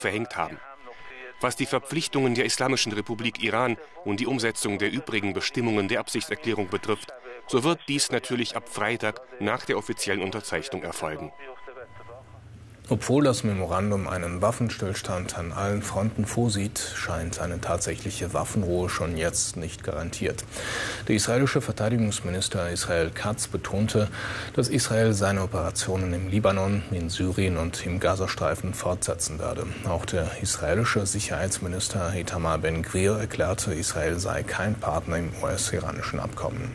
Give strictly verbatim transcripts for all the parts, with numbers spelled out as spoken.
verhängt haben. Was die Verpflichtungen der Islamischen Republik Iran und die Umsetzung der übrigen Bestimmungen der Absichtserklärung betrifft, so wird dies natürlich ab Freitag nach der offiziellen Unterzeichnung erfolgen. Obwohl das Memorandum einen Waffenstillstand an allen Fronten vorsieht, scheint eine tatsächliche Waffenruhe schon jetzt nicht garantiert. Der israelische Verteidigungsminister Israel Katz betonte, dass Israel seine Operationen im Libanon, in Syrien und im Gazastreifen fortsetzen werde. Auch der israelische Sicherheitsminister Itamar Ben-Gvir erklärte, Israel sei kein Partner im U S-iranischen Abkommen.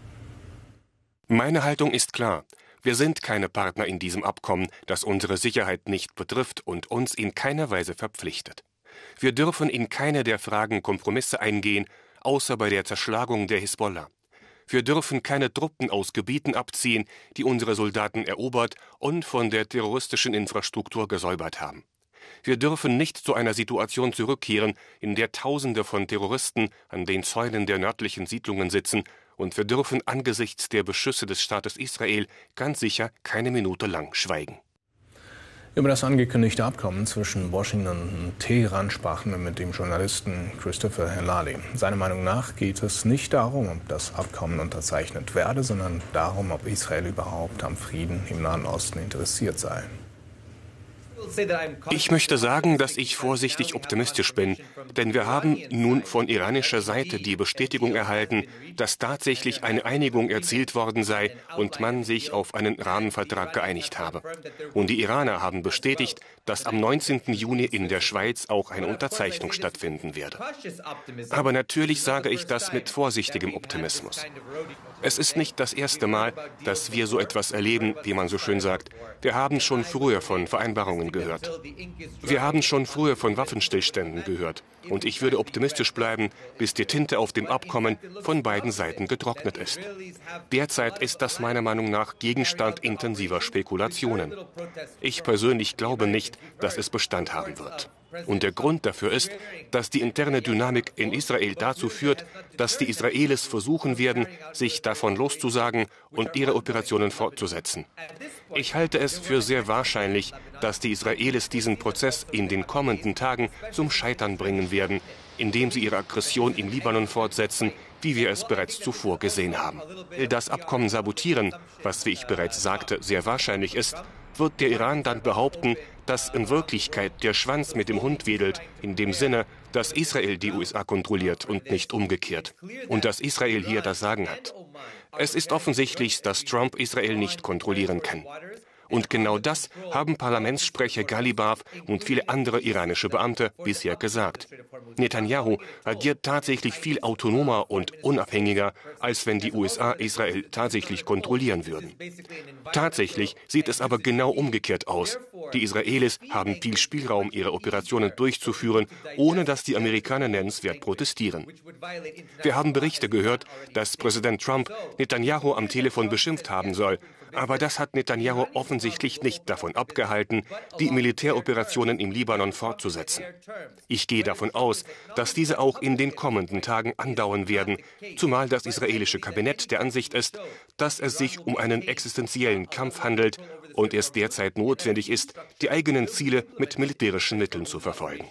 Meine Haltung ist klar. Wir sind keine Partner in diesem Abkommen, das unsere Sicherheit nicht betrifft und uns in keiner Weise verpflichtet. Wir dürfen in keine der Fragen Kompromisse eingehen, außer bei der Zerschlagung der Hisbollah. Wir dürfen keine Truppen aus Gebieten abziehen, die unsere Soldaten erobert und von der terroristischen Infrastruktur gesäubert haben. Wir dürfen nicht zu einer Situation zurückkehren, in der Tausende von Terroristen an den Zäunen der nördlichen Siedlungen sitzen, und wir dürfen angesichts der Beschüsse des Staates Israel ganz sicher keine Minute lang schweigen. Über das angekündigte Abkommen zwischen Washington und Teheran sprachen wir mit dem Journalisten Christopher Helali. Seiner Meinung nach geht es nicht darum, ob das Abkommen unterzeichnet werde, sondern darum, ob Israel überhaupt am Frieden im Nahen Osten interessiert sei. Ich möchte sagen, dass ich vorsichtig optimistisch bin, denn wir haben nun von iranischer Seite die Bestätigung erhalten, dass tatsächlich eine Einigung erzielt worden sei und man sich auf einen Rahmenvertrag geeinigt habe. Und die Iraner haben bestätigt, dass am neunzehnten Juni in der Schweiz auch eine Unterzeichnung stattfinden werde. Aber natürlich sage ich das mit vorsichtigem Optimismus. Es ist nicht das erste Mal, dass wir so etwas erleben, wie man so schön sagt. Wir haben schon früher von Vereinbarungen gehört. Wir haben schon früher von Waffenstillständen gehört. Und ich würde optimistisch bleiben, bis die Tinte auf dem Abkommen von beiden Seiten getrocknet ist. Derzeit ist das meiner Meinung nach Gegenstand intensiver Spekulationen. Ich persönlich glaube nicht, dass es Bestand haben wird. Und der Grund dafür ist, dass die interne Dynamik in Israel dazu führt, dass die Israelis versuchen werden, sich davon loszusagen und ihre Operationen fortzusetzen. Ich halte es für sehr wahrscheinlich, dass die Israelis diesen Prozess in den kommenden Tagen zum Scheitern bringen werden, indem sie ihre Aggression im Libanon fortsetzen, wie wir es bereits zuvor gesehen haben. Das Abkommen sabotieren, was, wie ich bereits sagte, sehr wahrscheinlich ist, wird der Iran dann behaupten, dass in Wirklichkeit der Schwanz mit dem Hund wedelt, in dem Sinne, dass Israel die U S A kontrolliert und nicht umgekehrt. Und dass Israel hier das Sagen hat. Es ist offensichtlich, dass Trump Israel nicht kontrollieren kann. Und genau das haben Parlamentssprecher Galibaf und viele andere iranische Beamte bisher gesagt. Netanyahu agiert tatsächlich viel autonomer und unabhängiger, als wenn die U S A Israel tatsächlich kontrollieren würden. Tatsächlich sieht es aber genau umgekehrt aus. Die Israelis haben viel Spielraum, ihre Operationen durchzuführen, ohne dass die Amerikaner nennenswert protestieren. Wir haben Berichte gehört, dass Präsident Trump Netanyahu am Telefon beschimpft haben soll. Aber das hat Netanyahu offensichtlich nicht davon abgehalten, die Militäroperationen im Libanon fortzusetzen. Ich gehe davon aus, dass diese auch in den kommenden Tagen andauern werden, zumal das israelische Kabinett der Ansicht ist, dass es sich um einen existenziellen Kampf handelt und es derzeit notwendig ist, die eigenen Ziele mit militärischen Mitteln zu verfolgen.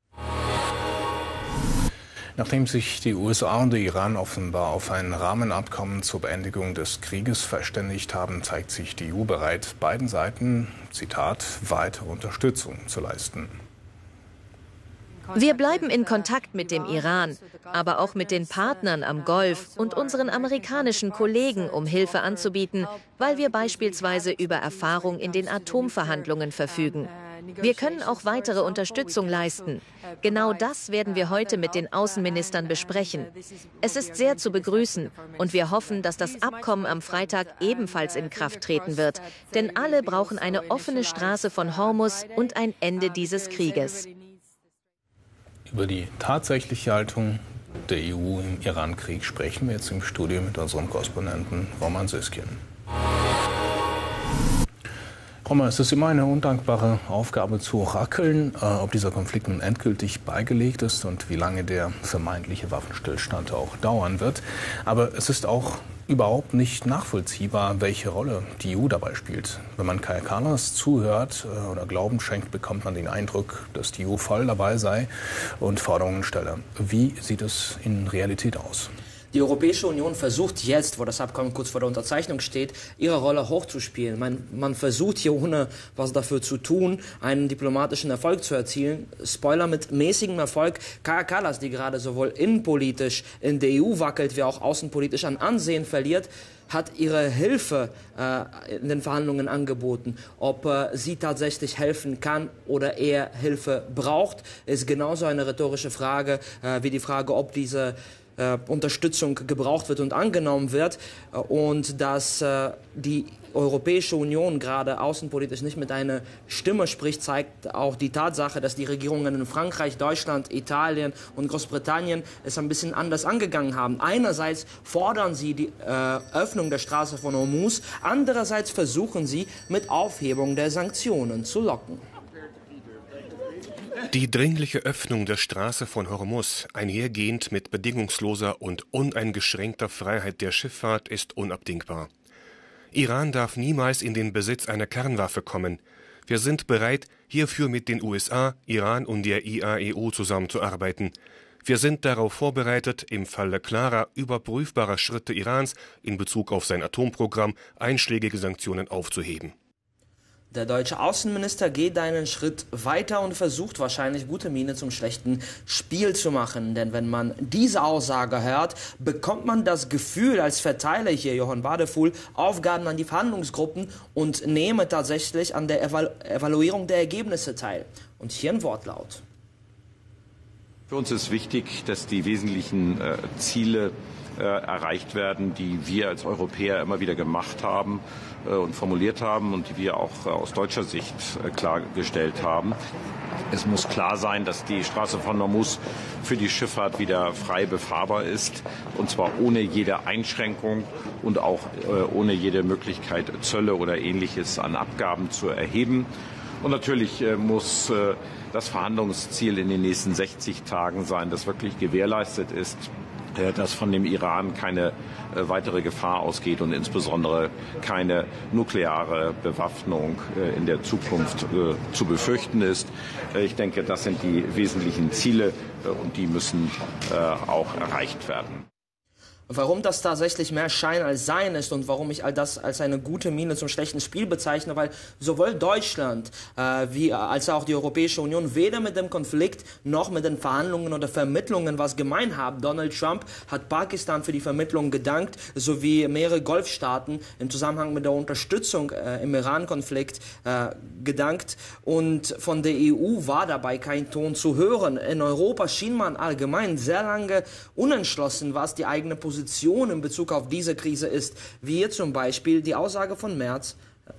Nachdem sich die U S A und der Iran offenbar auf ein Rahmenabkommen zur Beendigung des Krieges verständigt haben, zeigt sich die E U bereit, beiden Seiten, Zitat, weitere Unterstützung zu leisten. Wir bleiben in Kontakt mit dem Iran, aber auch mit den Partnern am Golf und unseren amerikanischen Kollegen, um Hilfe anzubieten, weil wir beispielsweise über Erfahrung in den Atomverhandlungen verfügen. Wir können auch weitere Unterstützung leisten. Genau das werden wir heute mit den Außenministern besprechen. Es ist sehr zu begrüßen und wir hoffen, dass das Abkommen am Freitag ebenfalls in Kraft treten wird. Denn alle brauchen eine offene Straße von Hormuz und ein Ende dieses Krieges. Über die tatsächliche Haltung der E U im Iran-Krieg sprechen wir jetzt im Studio mit unserem Korrespondenten Roman Süskjen. Rommel, es ist immer eine undankbare Aufgabe zu rackeln, äh, ob dieser Konflikt nun endgültig beigelegt ist und wie lange der vermeintliche Waffenstillstand auch dauern wird. Aber es ist auch überhaupt nicht nachvollziehbar, welche Rolle die E U dabei spielt. Wenn man Kaja Kallas zuhört äh, oder Glauben schenkt, bekommt man den Eindruck, dass die E U voll dabei sei und Forderungen stelle. Wie sieht es in Realität aus? Die Europäische Union versucht jetzt, wo das Abkommen kurz vor der Unterzeichnung steht, ihre Rolle hochzuspielen. Man, man versucht hier, ohne was dafür zu tun, einen diplomatischen Erfolg zu erzielen. Spoiler, mit mäßigem Erfolg. Kaja Kallas, die gerade sowohl innenpolitisch in der E U wackelt, wie auch außenpolitisch an Ansehen verliert, hat ihre Hilfe äh, in den Verhandlungen angeboten. Ob äh, sie tatsächlich helfen kann oder eher Hilfe braucht, ist genauso eine rhetorische Frage äh, wie die Frage, ob diese Äh, Unterstützung gebraucht wird und angenommen wird, äh, und dass äh, die Europäische Union gerade außenpolitisch nicht mit einer Stimme spricht, zeigt auch die Tatsache, dass die Regierungen in Frankreich, Deutschland, Italien und Großbritannien es ein bisschen anders angegangen haben. Einerseits fordern sie die äh, Öffnung der Straße von Hormuz, andererseits versuchen sie, mit Aufhebung der Sanktionen zu locken. Die dringliche Öffnung der Straße von Hormuz, einhergehend mit bedingungsloser und uneingeschränkter Freiheit der Schifffahrt, ist unabdingbar. Iran darf niemals in den Besitz einer Kernwaffe kommen. Wir sind bereit, hierfür mit den U S A, Iran und der I A E U zusammenzuarbeiten. Wir sind darauf vorbereitet, im Falle klarer, überprüfbarer Schritte Irans in Bezug auf sein Atomprogramm einschlägige Sanktionen aufzuheben. Der deutsche Außenminister geht einen Schritt weiter und versucht wahrscheinlich, gute Miene zum schlechten Spiel zu machen. Denn wenn man diese Aussage hört, bekommt man das Gefühl, als verteile hier Johann Wadefuhl Aufgaben an die Verhandlungsgruppen und nehme tatsächlich an der Evalu- Evaluierung der Ergebnisse teil. Und hier ein Wortlaut. Für uns ist wichtig, dass die wesentlichen äh, Ziele äh, erreicht werden, die wir als Europäer immer wieder gemacht haben äh, und formuliert haben und die wir auch äh, aus deutscher Sicht äh, klargestellt haben. Es muss klar sein, dass die Straße von Hormuz für die Schifffahrt wieder frei befahrbar ist, und zwar ohne jede Einschränkung und auch äh, ohne jede Möglichkeit, Zölle oder Ähnliches an Abgaben zu erheben. Und natürlich äh, muss äh, das Verhandlungsziel in den nächsten sechzig Tagen sein, das wirklich gewährleistet ist, äh, dass von dem Iran keine äh, weitere Gefahr ausgeht und insbesondere keine nukleare Bewaffnung äh, in der Zukunft äh, zu befürchten ist. Äh, ich denke, das sind die wesentlichen Ziele äh, und die müssen äh, auch erreicht werden. Warum das tatsächlich mehr Schein als Sein ist und warum ich all das als eine gute Miene zum schlechten Spiel bezeichne, weil sowohl Deutschland äh, wie als auch die Europäische Union weder mit dem Konflikt noch mit den Verhandlungen oder Vermittlungen was gemein haben. Donald Trump hat Pakistan für die Vermittlung gedankt, sowie mehrere Golfstaaten im Zusammenhang mit der Unterstützung äh, im Iran-Konflikt äh, gedankt, und von der E U war dabei kein Ton zu hören. In Europa schien man allgemein sehr lange unentschlossen, was die eigene Position in Bezug auf diese Krise ist, wie hier zum Beispiel die Aussage von Merz.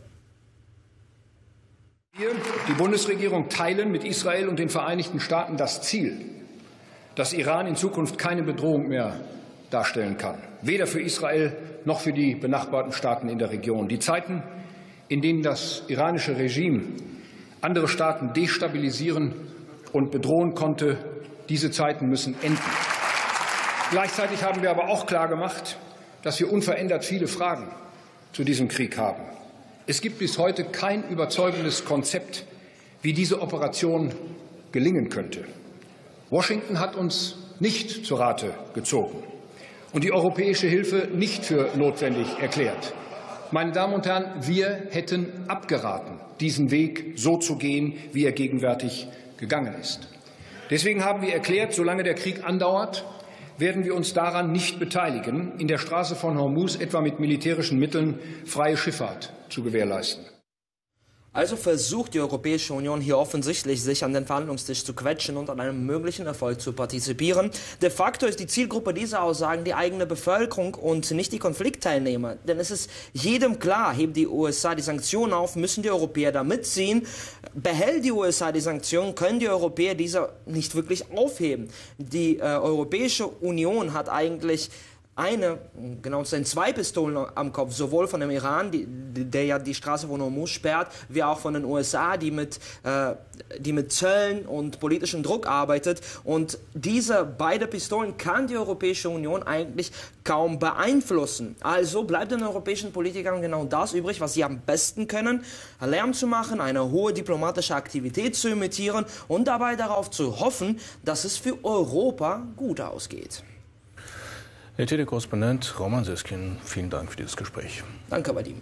Wir, die Bundesregierung, teilen mit Israel und den Vereinigten Staaten das Ziel, dass Iran in Zukunft keine Bedrohung mehr darstellen kann, weder für Israel noch für die benachbarten Staaten in der Region. Die Zeiten, in denen das iranische Regime andere Staaten destabilisieren und bedrohen konnte, diese Zeiten müssen enden. Gleichzeitig haben wir aber auch klargemacht, dass wir unverändert viele Fragen zu diesem Krieg haben. Es gibt bis heute kein überzeugendes Konzept, wie diese Operation gelingen könnte. Washington hat uns nicht zu Rate gezogen und die europäische Hilfe nicht für notwendig erklärt. Meine Damen und Herren, wir hätten abgeraten, diesen Weg so zu gehen, wie er gegenwärtig gegangen ist. Deswegen haben wir erklärt, solange der Krieg andauert, werden wir uns daran nicht beteiligen, in der Straße von Hormuz etwa mit militärischen Mitteln freie Schifffahrt zu gewährleisten. Also versucht die Europäische Union hier offensichtlich, sich an den Verhandlungstisch zu quetschen und an einem möglichen Erfolg zu partizipieren. De facto ist die Zielgruppe dieser Aussagen die eigene Bevölkerung und nicht die Konfliktteilnehmer. Denn es ist jedem klar, hebt die U S A die Sanktionen auf, müssen die Europäer da mitziehen. Behält die U S A die Sanktionen, können die Europäer diese nicht wirklich aufheben. Die äh, Europäische Union hat eigentlich eine, genau zu sein, zwei Pistolen am Kopf, sowohl von dem Iran, die, der ja die Straße von Hormuz sperrt, wie auch von den U S A, die mit, äh, die mit Zöllen und politischem Druck arbeitet. Und diese beiden Pistolen kann die Europäische Union eigentlich kaum beeinflussen. Also bleibt den europäischen Politikern genau das übrig, was sie am besten können: Lärm zu machen, eine hohe diplomatische Aktivität zu imitieren und dabei darauf zu hoffen, dass es für Europa gut ausgeht. Der T D-Korrespondent Roman Siskin, vielen Dank für dieses Gespräch. Danke, Vadim.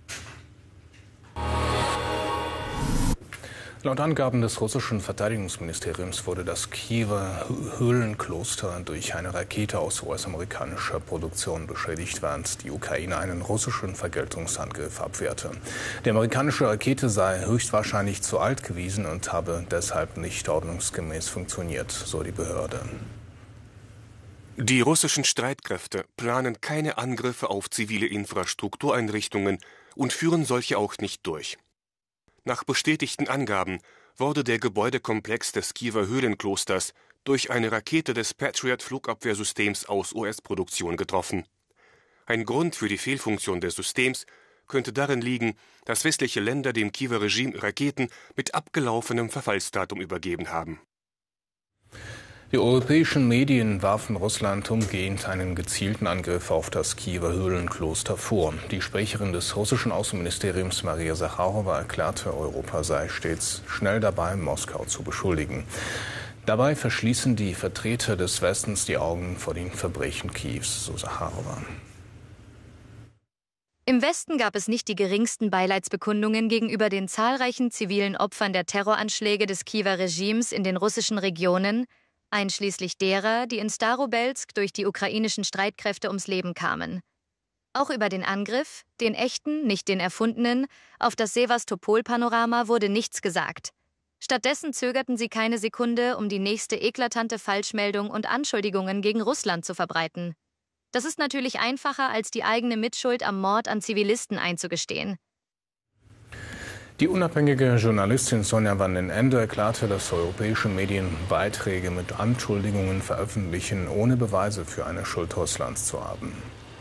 Laut Angaben des russischen Verteidigungsministeriums wurde das Kiewer Höhlenkloster durch eine Rakete aus U S-amerikanischer Produktion beschädigt, während die Ukraine einen russischen Vergeltungsangriff abwehrte. Die amerikanische Rakete sei höchstwahrscheinlich zu alt gewesen und habe deshalb nicht ordnungsgemäß funktioniert, so die Behörde. Die russischen Streitkräfte planen keine Angriffe auf zivile Infrastruktureinrichtungen und führen solche auch nicht durch. Nach bestätigten Angaben wurde der Gebäudekomplex des Kiewer Höhlenklosters durch eine Rakete des Patriot-Flugabwehrsystems aus U S-Produktion getroffen. Ein Grund für die Fehlfunktion des Systems könnte darin liegen, dass westliche Länder dem Kiewer Regime Raketen mit abgelaufenem Verfallsdatum übergeben haben. Die europäischen Medien warfen Russland umgehend einen gezielten Angriff auf das Kiewer Höhlenkloster vor. Die Sprecherin des russischen Außenministeriums Maria Sacharowa erklärte, Europa sei stets schnell dabei, Moskau zu beschuldigen. Dabei verschließen die Vertreter des Westens die Augen vor den Verbrechen Kiews, so Sacharowa. Im Westen gab es nicht die geringsten Beileidsbekundungen gegenüber den zahlreichen zivilen Opfern der Terroranschläge des Kiewer Regimes in den russischen Regionen, einschließlich derer, die in Starobelsk durch die ukrainischen Streitkräfte ums Leben kamen. Auch über den Angriff, den echten, nicht den erfundenen, auf das Sewastopol-Panorama wurde nichts gesagt. Stattdessen zögerten sie keine Sekunde, um die nächste eklatante Falschmeldung und Anschuldigungen gegen Russland zu verbreiten. Das ist natürlich einfacher, als die eigene Mitschuld am Mord an Zivilisten einzugestehen. Die unabhängige Journalistin Sonja van den Ende erklärte, dass europäische Medien Beiträge mit Anschuldigungen veröffentlichen, ohne Beweise für eine Schuld Russlands zu haben.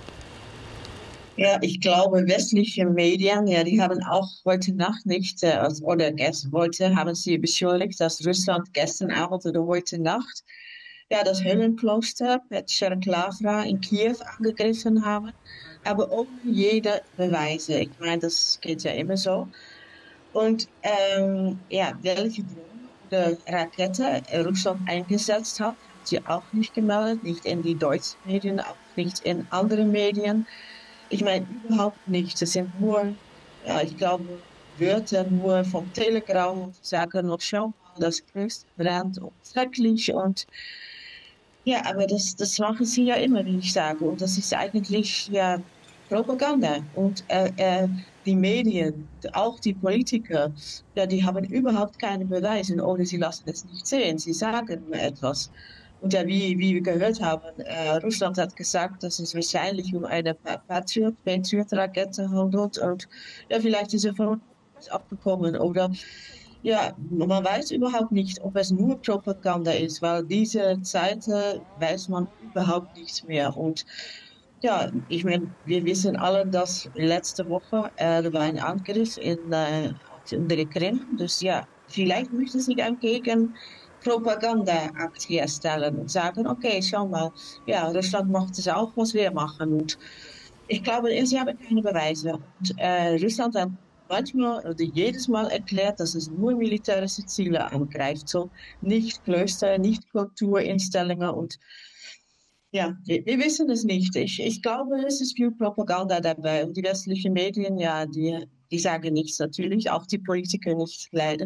Ja, ich glaube, westliche Medien, ja, die haben auch heute Nacht nicht, äh, oder gestern, heute haben sie beschuldigt, dass Russland gestern Abend oder heute Nacht ja, das Höhlenkloster Petr-Klavra in Kiew angegriffen haben, aber ohne jede Beweise. Ich meine, das geht ja immer so. Und ähm, ja, welche Drohne oder Rakete Russland eingesetzt hat, hat sie auch nicht gemeldet, nicht in die deutschen Medien, auch nicht in andere Medien. Ich meine, überhaupt nicht. Es sind nur, ja, ich glaube, Wörter nur vom Telegram und sagen noch, schau mal, das Christ brennt und schrecklich. Und ja, aber das, das machen sie ja immer, wie ich sage. Und das ist eigentlich, ja, Propaganda. Und äh, äh, die Medien, auch die Politiker, ja, die haben überhaupt keine Beweise oder sie lassen es nicht sehen. Sie sagen nur etwas. Und ja, wie, wie wir gehört haben, äh, Russland hat gesagt, dass es wahrscheinlich um eine Patriot, Patriot-Rakete handelt. Und ja, vielleicht ist er von uns abgekommen. Oder ja, man weiß überhaupt nicht, ob es nur Propaganda ist, weil diese Zeit äh, weiß man überhaupt nichts mehr. Und ja, ich meine, wir wissen alle, dass letzte Woche äh, war ein Angriff in, äh, in der Krim. Dus ja, vielleicht möchte sie ein Gegen-Propaganda-Akt herstellen und sagen, okay, schau mal, ja, Russland macht es auch, was wir machen. Und ich glaube, sie haben keine Beweise. Und äh, Russland hat manchmal oder jedes Mal erklärt, dass es nur militärische Ziele angreift, so nicht Klöster, nicht Kulturinstellungen und ja, wir, wir wissen es nicht. Ich, ich glaube, es ist viel Propaganda dabei. Und die westlichen Medien, ja, die, die sagen nichts natürlich, auch die Politiker nicht, leider.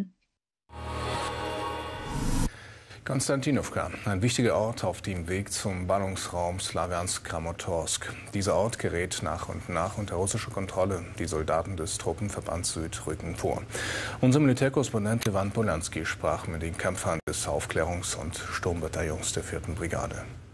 Konstantinowka, ein wichtiger Ort auf dem Weg zum Ballungsraum Slawiansk-Kramatorsk. Dieser Ort gerät nach und nach unter russische Kontrolle. Die Soldaten des Truppenverbands Süd rücken vor. Unser Militärkorrespondent Ivan Polanski sprach mit den Kämpfern des Aufklärungs- und Sturmbataillons der vierten Brigade.